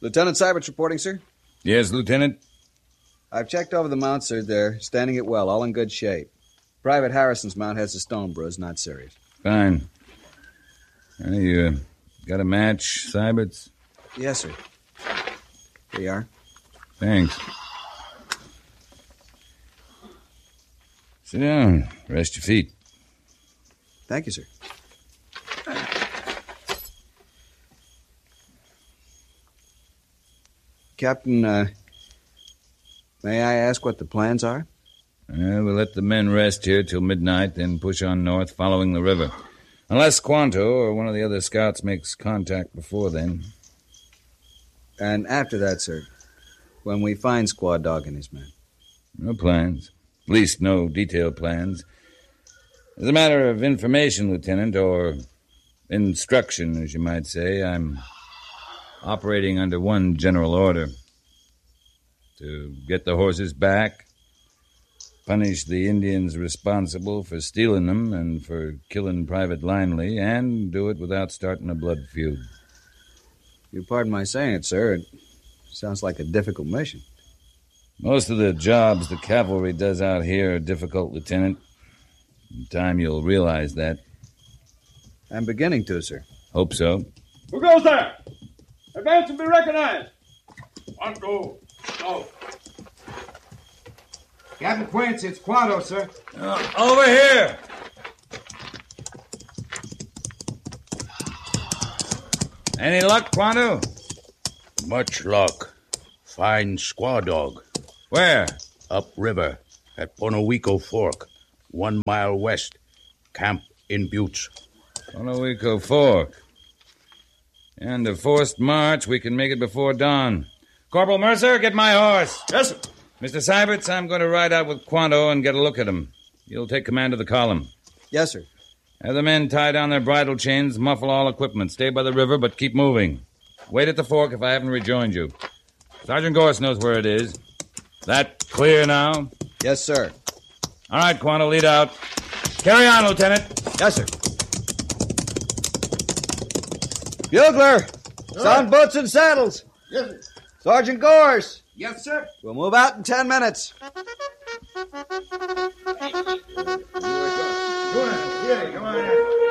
Lieutenant Syberts reporting, sir. Yes, Lieutenant? I've checked over the mount, sir. They're standing it well, all in good shape. Private Harrison's mount has a stone bruise, not serious. Fine. You got a match, Syberts? Yes, sir. Here you are. Thanks. Sit down. Rest your feet. Thank you, sir. Captain, may I ask what the plans are? We'll let the men rest here till midnight, then push on north following the river. Unless Quanto or one of the other scouts makes contact before then. And after that, sir, when we find Squaw Dog and his men? No plans. At least no detailed plans. As a matter of information, Lieutenant, or instruction, as you might say, I'm operating under one general order. To get the horses back, punish the Indians responsible for stealing them and for killing Private Linley, and do it without starting a blood feud. You pardon my saying it, sir. It sounds like a difficult mission. Most of the jobs the cavalry does out here are difficult, Lieutenant. In time you'll realize that. I'm beginning to, sir. Hope so. Who goes there? Advance and be recognized. 1, 2, go. Captain Quince, it's Quanto, sir. Over here! Any luck, Quanto? Much luck. Find Squaw Dog. Where? Upriver at Ponowico Fork, 1 mile west. Camp in Buttes. Ponowico Fork. And a forced march, we can make it before dawn. Corporal Mercer, get my horse. Yes, sir. Mr. Syberts, I'm going to ride out with Quanto and get a look at him. You'll take command of the column. Yes, sir. Have the men tie down their bridle chains, muffle all equipment. Stay by the river, but keep moving. Wait at the fork if I haven't rejoined you. Sergeant Gorse knows where it is. That clear now? Yes, sir. All right, Quanto, lead out. Carry on, Lieutenant. Yes, sir. Bugler! Sound boots and saddles. Yes, sir. Sergeant Gorse! Yes, sir. We'll move out in 10 minutes. Go on. Yeah, come on.